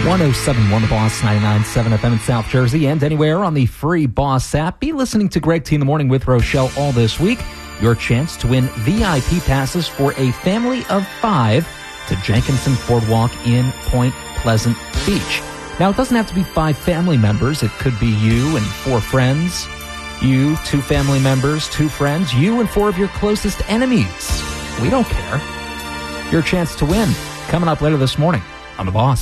107.1 The Boss, 99.7 FM in South Jersey, and anywhere on the free Boss app. Be listening to Greg T in the Morning with Rochelle all this week. Your chance to win VIP passes for a family of 5 to Jenkinson Boardwalk in Point Pleasant Beach. Now, it doesn't have to be 5 family members. It could be you and 4 friends, you, 2 family members, 2 friends, you and 4 of your closest enemies. We don't care. Your chance to win coming up later this morning on The Boss.